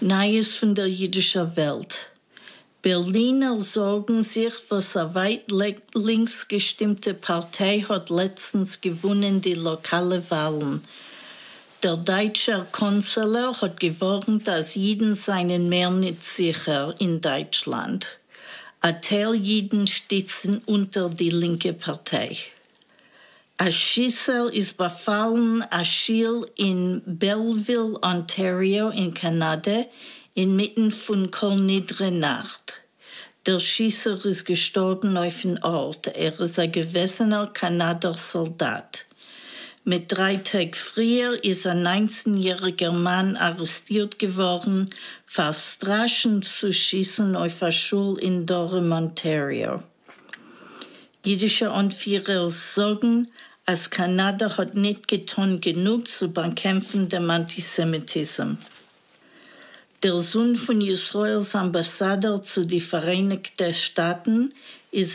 Neues von der jüdischen Welt. Berliner sorgen sich, was eine weit links gestimmte Partei hat letztens gewonnen, die lokale Wahlen. Der deutsche Kanzler hat gewarnt, dass Juden seien mehr nicht sicher in Deutschland. Ein Teil Juden stützen unter die linke Partei. Ein Schießer ist befallen, ein Schiel in Belleville, Ontario, in Kanada, inmitten von kohlniedere Nacht. Der Schießer ist gestorben auf dem Ort. Er ist ein gewesener Kanadier-Soldat. Mit 3 Tagen früher ist ein 19-jähriger Mann arrestiert geworden, verstraschen zu schießen auf eine Schule in Durham, Ontario. Jüdische Anführer sagen, als Kanada hat nicht getan genug zu bekämpfen dem Antisemitismus. Der Sohn von Israels Ambassador zu den Vereinigten Staaten ist